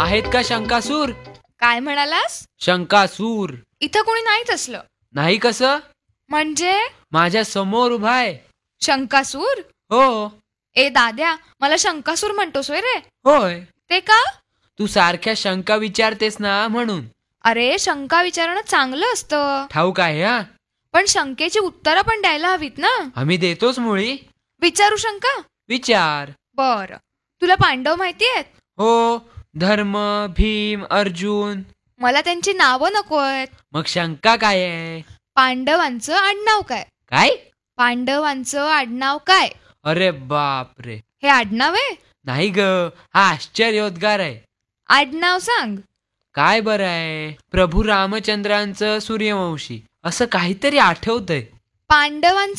आहेत का शंकासूर? काय म्हणालास? शंकासूर इथं कोणी नाहीच असलं. नाही. कसं? म्हणजे माझ्या समोर उभा आहे. शंकासूर? हो. ए दाद्या, मला शंकासूर म्हणतोस होय रे? होय. ते का? तू सारख्या शंका विचारतेस ना म्हणून. अरे शंका विचारणं चांगलं असतं, ठाऊक आहे हा. पण शंकेची उत्तरं पण द्यायला हवीत ना. आम्ही देतोच मुळी. विचारू शंका? विचार. बर, तुला पांडव माहिती आहेत? हो. धर्म, भीम, अर्जुन. मला त्यांची नावं नकोयत. मग शंका काय आहे? पांडवांचं आडनाव काय? काय? पांडवांचं आडनाव काय? अरे बाप रे. हे आडनाव आहे? नाही ग, हा आश्चर्योद्गार आहे. आडनाव सांग. काय बरं आहे, प्रभू रामचंद्रांचं सूर्यवंशी असं काहीतरी आठवतंय. पांडवांचं